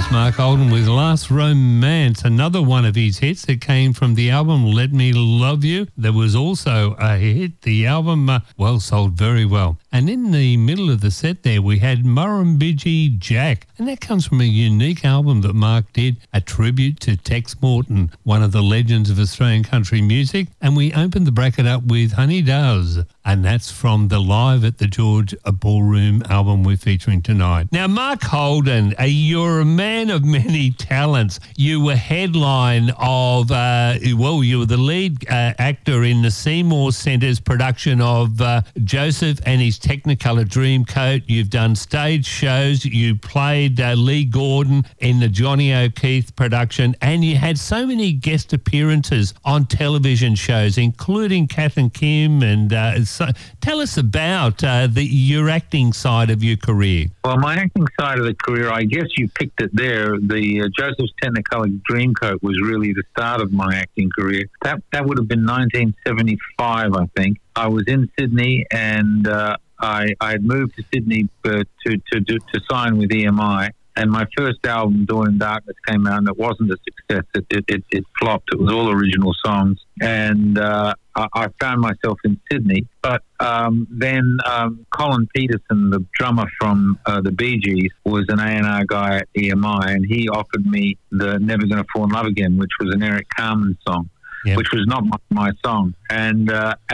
was Mark Oldham with Last Romance, another one of his hits that came from the album Let Me Love You. There was also a hit. The album, sold very well. And in the middle of the set there, we had Murrumbidgee Jack. And that comes from a unique album that Mark did, a tribute to Tex Morton, one of the legends of Australian country music. And we opened the bracket up with Honey Does. And that's from the Live at the George Ballroom album we're featuring tonight. Now, Mark Holden, you're a man of many talents. You were headline of, you were the lead actor in the Seymour Centre's production of Joseph and His Technicolor Dreamcoat. You've done stage shows. You played Lee Gordon in the Johnny O'Keefe production. And you had so many guest appearances on television shows, including Kath and Kim. And so tell us about your acting side of your career. Well, my acting side of the career, I guess you picked it there. The Joseph's Technicolor Dreamcoat was really the start of my acting career. That would have been 1975, I think. I was in Sydney, and I had moved to Sydney to sign with EMI. And my first album, Dawn in Darkness, came out, and it wasn't a success. It flopped. It was all original songs. And I found myself in Sydney. But then Colin Peterson, the drummer from the Bee Gees, was an A&R guy at EMI, and he offered me the Never Gonna Fall in Love Again, which was an Eric Carmen song. Yep. Which was not my song, and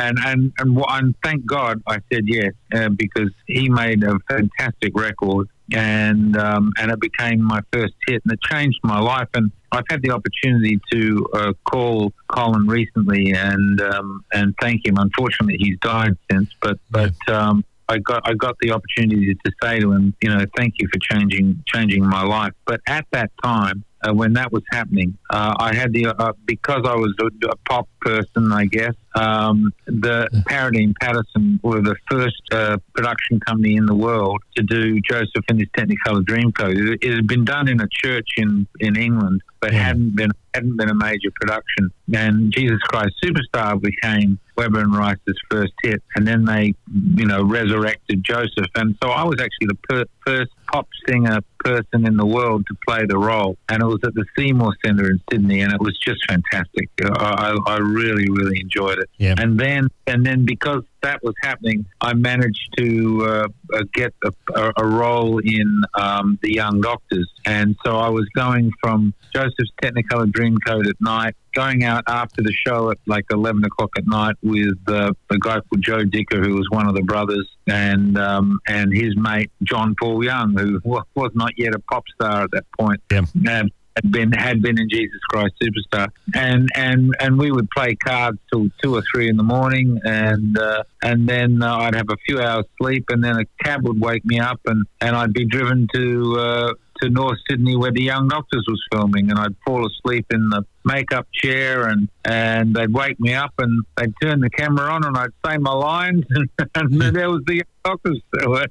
thank God I said yes, because he made a fantastic record, and it became my first hit, and it changed my life. And I've had the opportunity to call Colin recently and thank him. Unfortunately, he's died since, but I got the opportunity to say to him, thank you for changing my life. But at that time, when that was happening, I had because I was a pop person, I guess. The Paradigm Patterson were the first production company in the world to do Joseph and His Technicolor Dreamcoat. It had been done in a church in England, but hadn't been a major production. And Jesus Christ Superstar became Weber and Rice's first hit, and then they, resurrected Joseph. And so I was actually the first pop singer person in the world to play the role, and it was at the Seymour Centre in Sydney, and it was just fantastic. I really, really enjoyed it. Yeah. And then because that was happening, I managed to get a role in The Young Doctors, and so I was going from Joseph's Technicolor Dreamcoat at night, going out after the show at like 11 o'clock at night with a guy called Joe Dicker, who was one of the brothers, and his mate John Paul Young, who was not yet a pop star at that point. Yeah. Had been in Jesus Christ Superstar, and we would play cards till 2 or 3 in the morning, and then I'd have a few hours sleep, and then a cab would wake me up, and I'd be driven to North Sydney where The Young Doctors was filming, and I'd fall asleep in the makeup chair, and they'd wake me up, and they'd turn the camera on, and I'd say my lines, and there was The Young Doctors.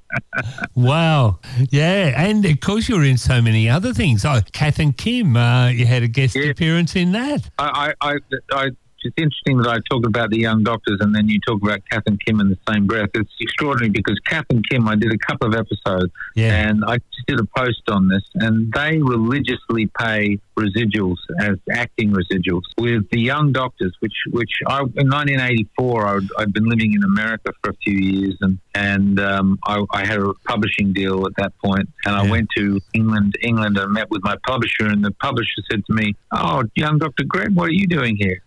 Wow. Yeah, and of course you were in so many other things. Kath and Kim, you had a guest appearance in that. It's interesting that I talk about The Young Doctors and then you talk about Kath and Kim in the same breath. It's extraordinary because Kath and Kim, I did a couple of episodes, and I just did a post on this, and they religiously pay residuals as acting residuals. With The Young Doctors, which in 1984, I'd been living in America for a few years, and I had a publishing deal at that point, and I went to England and met with my publisher, and the publisher said to me, "Oh, Young Dr. Greg, what are you doing here?"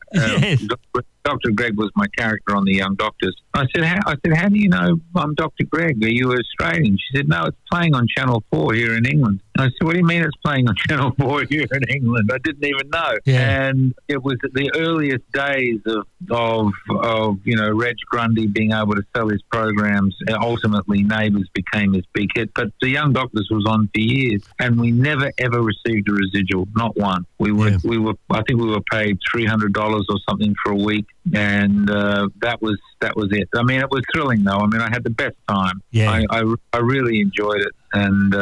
Dr. Greg was my character on The Young Doctors. I said, how do you know I'm Dr. Greg? Are you Australian? She said, no, it's playing on Channel 4 here in England. And I said, what do you mean it's playing on Channel 4 here in England? I didn't even know. Yeah. And it was at the earliest days of Reg Grundy being able to sell his programs. Ultimately, Neighbours became his big hit. But The Young Doctors was on for years, and we never, ever received a residual, not one. I think we were paid $300 or something for a week, and that was it. I mean, it was thrilling though. I mean, I had the best time. Yeah. I really enjoyed it, and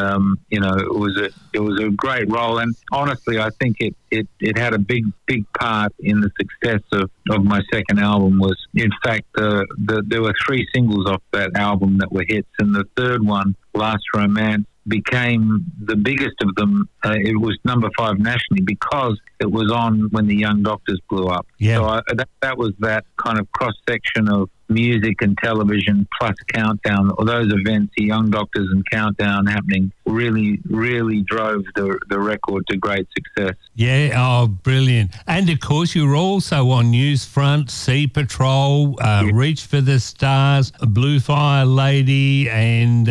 it was a great role. And honestly, I think it had a big part in the success of my second album. Was in fact there were 3 singles off that album that were hits, and the third one, Last Romance, became the biggest of them. It was number 5 nationally because it was on when the Young Doctors blew up. Yeah. So that was that kind of cross-section of music and television plus Countdown. All those events, the Young Doctors and Countdown happening, really, really drove the record to great success. Yeah, oh, brilliant. And, of course, you were also on Newsfront, Sea Patrol, Reach for the Stars, Blue Fire Lady, and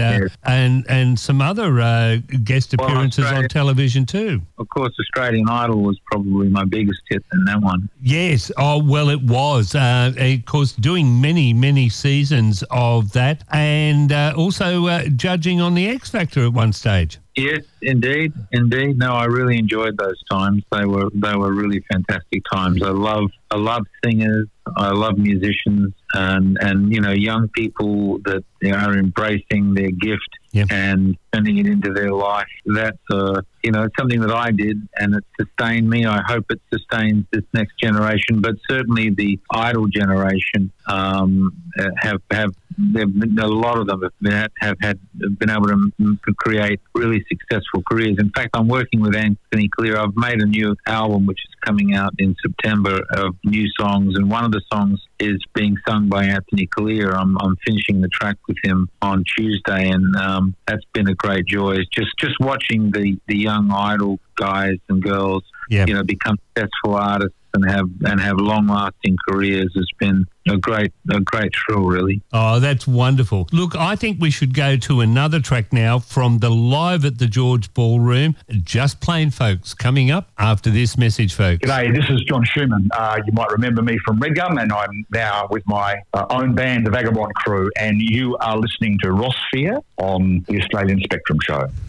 some other guest appearances on television too. Of course, Australian Idol was probably my biggest hit in that one. Yes, oh, well, it was. Of course, doing many seasons of that, and also judging on the X Factor at one stage. Yes, indeed. No, I really enjoyed those times. They were really fantastic times. I love singers. I love musicians, and young people that are embracing their gift and turning it into their life. That's it's something that I did, and it sustained me. I hope it sustains this next generation, but certainly the Idol generation have a lot of them have been able to create really successful careers. In fact, I'm working with Anthony Clear. I've made a new album which is coming out in September of new songs, and one of the songs is being sung by Anthony Clear. I'm finishing the track with him on Tuesday, and that's been a great joy. It's just watching the young Idol guys and girls, become successful artists and have long-lasting careers has been a great thrill, really. Oh, that's wonderful. Look, I think we should go to another track now from the Live at the George Ballroom, Just Plain Folks, coming up after this message, folks. G'day, this is John Schumann. You might remember me from Redgum, and I'm now with my own band, the Vagabond Crew, and you are listening to Ross Fear on the Australian Spectrum Show.